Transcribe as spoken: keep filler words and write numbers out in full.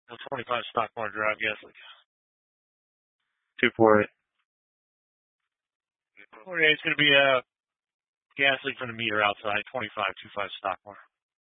twenty-five Stockmore Drive, Gaslick. two four eight. forty-eight is going to be a gas leak from the meter outside, twenty-five twenty-five Stockmore.